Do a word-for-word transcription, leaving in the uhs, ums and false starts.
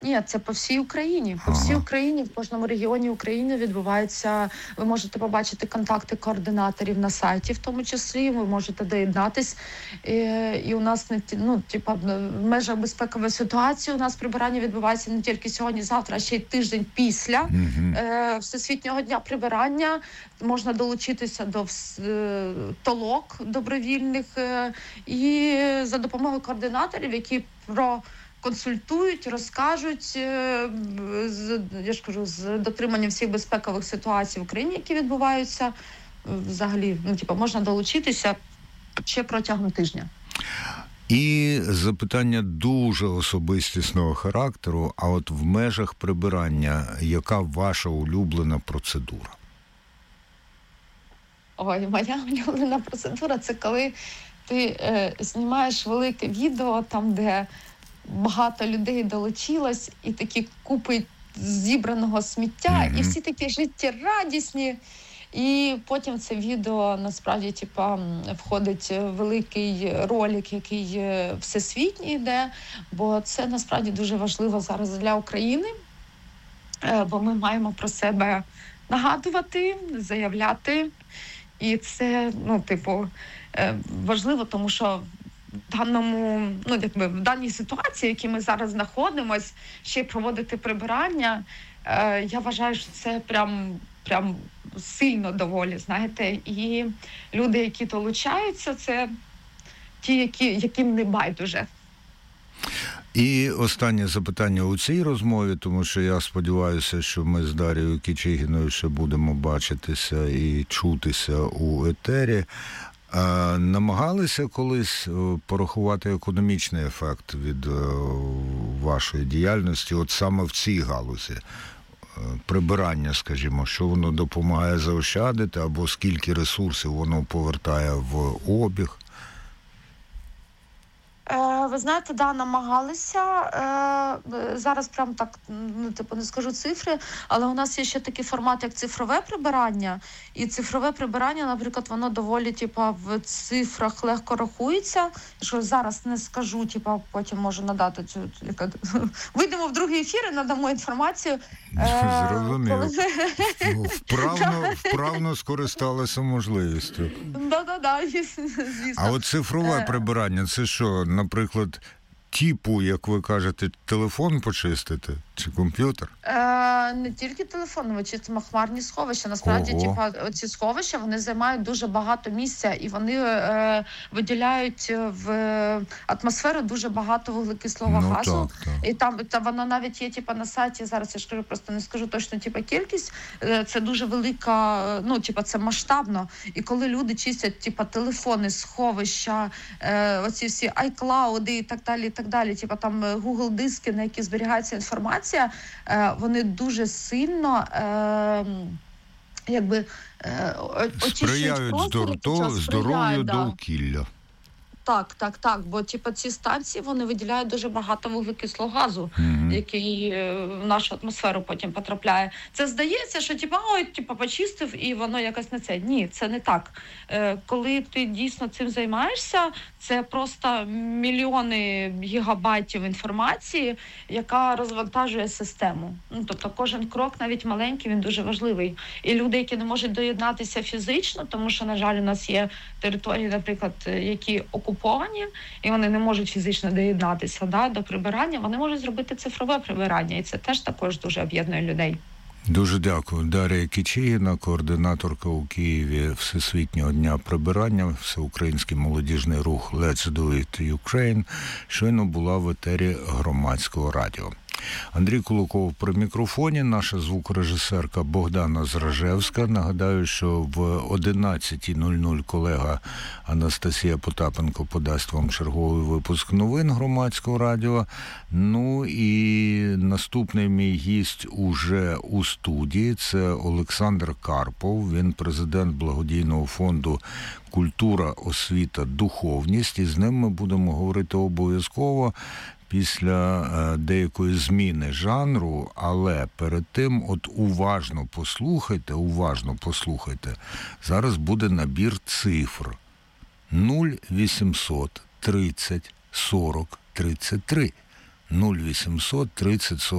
Ні, це по всій Україні. По всій Ага. Україні, в кожному регіоні України відбувається. Ви можете побачити контакти координаторів на сайті, в тому числі. Ви можете доєднатись. І, і у нас не ті- ну, типа в межах безпекової ситуації у нас прибирання відбувається не тільки сьогодні, завтра, а ще й тиждень після Мгм. е, Всесвітнього дня прибирання. Можна долучитися до вс- е, толок добровільних е, і за допомогою координаторів, які про консультують, розкажуть е, з я ж кажу, з дотриманням всіх безпекових ситуацій в Україні, які відбуваються. Е, Взагалі, ну типу, можна долучитися ще протягом тижня. І запитання дуже особистісного характеру, а от в межах прибирання, яка ваша улюблена процедура? Ой, моя улюблена процедура це коли ти е, знімаєш велике відео, там, де багато людей долучилось, і такі купи зібраного сміття, Мгм. і всі такі життєрадісні. І потім це відео насправді типа м, входить великий ролик, який е, всесвітній йде, бо це насправді дуже важливо зараз для України, е, бо ми маємо про себе нагадувати, заявляти. І це, ну, типу, е, важливо, тому що в даному, ну, якби в даній ситуації, в якій ми зараз знаходимось, ще й проводити прибирання, е, я вважаю, що це прям, прям сильно доволі, знаєте. І люди, які долучаються, це ті, які, яким не байдуже. І останнє запитання у цій розмові, тому що я сподіваюся, що ми з Дарією Кичигіною ще будемо бачитися і чутися у етері. А намагалися колись е, порахувати економічний ефект від е, вашої діяльності, от саме в цій галузі? Е, Прибирання, скажімо, що воно допомагає заощадити, або скільки ресурсів воно повертає в обіг? Е, ви знаєте, да, намагалися. Е, зараз прям так, ну, типу, не скажу цифри, але у нас є ще такий формат, як цифрове прибирання. І цифрове прибирання, наприклад, воно доволі, типу, в цифрах легко рахується. Що зараз не скажу, типу, потім можу надати цю, яка вийдемо в другий ефір і надамо інформацію. Е, Зрозуміло. коли- Ну, Вправно, вправно скористалися можливістю. Да-да-да, звісно. А от цифрове Е. прибирання, це що, наприклад, типу, як ви кажете, телефон почистити чи комп'ютер? Е, не тільки телефон, ми чистимо хмарні сховища. Насправді, Ого. типа, ці сховища вони займають дуже багато місця, і вони е, виділяють в атмосферу дуже багато вуглекислого Ну, газу. так, так. І там та воно навіть є, типа, на сайті. Зараз я ж кажу, просто не скажу точно, типа, кількість. Е, це дуже велика, е, ну, типа, це масштабно. І коли люди чистять, типа, телефони, сховища, е, оці всі iCloud і так далі, і так далі, типа там е, Google диски, на які зберігається інформація, е, вони дуже сильно е, якби е, о- очищують Сприяють простір, здор- під час- то- здоров'ю сприяють, да. довкілля. Так, так, так. Бо типу, ці станції вони виділяють дуже багато вуглекислого газу, Мгм. який е, в нашу атмосферу потім потрапляє. Це здається, що типу, ой, типу, почистив і воно якось не це. Ні, це не так. Е, коли ти дійсно цим займаєшся, це просто мільйони гігабайтів інформації, яка розвантажує систему. Ну, тобто кожен крок, навіть маленький, він дуже важливий. І люди, які не можуть доєднатися фізично, тому що, на жаль, у нас є території, наприклад, які окуповані, і вони не можуть фізично доєднатися, да, до прибирання, вони можуть зробити цифрове прибирання, і це теж також дуже об'єднує людей. Дуже дякую. Дар'я Кичигіна, координаторка у Києві Всесвітнього дня прибирання, всеукраїнський молодіжний рух Let's Do It Ukraine, щойно була в етері Громадського радіо. Андрій Кулаков при мікрофоні, наша звукорежисерка Богдана Зражевська. Нагадаю, що в одинадцята нуль нуль колега Анастасія Потапенко подасть вам черговий випуск новин Громадського радіо. Ну і наступний мій гість уже у студії – це Олександр Карпов. Він президент благодійного фонду «Культура, освіта, духовність». І з ним ми будемо говорити обов'язково після е, деякої зміни жанру, але перед тим от уважно послухайте, уважно послухайте. Зараз буде набір цифр. нуль вісімсот тридцять сорок тридцять три. нуль вісімсот тридцять сорок